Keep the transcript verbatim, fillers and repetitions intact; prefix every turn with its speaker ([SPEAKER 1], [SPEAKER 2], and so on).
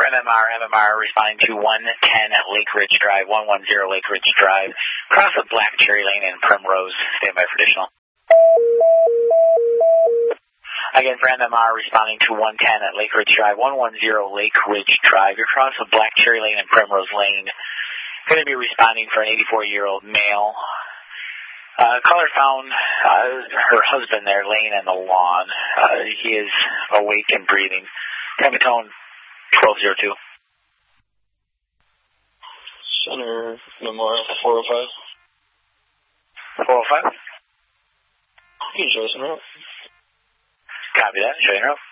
[SPEAKER 1] M M R, M M R responding to one ten Lake Ridge Drive, one ten Lake Ridge Drive, across the Black Cherry Lane and Primrose. Stand by for additional. Again, for M M R responding to one ten at Lake Ridge Drive, one ten Lake Ridge Drive, you're across the Black Cherry Lane and Primrose Lane. Going to be responding for an eighty-four-year-old male. Uh, caller found uh, her husband there laying on the lawn. Uh, he is awake and breathing. Tematone twelve oh two.
[SPEAKER 2] Center Memorial four oh five.
[SPEAKER 1] four oh five?
[SPEAKER 2] You can show us a route.
[SPEAKER 1] Copy that. Show you a route.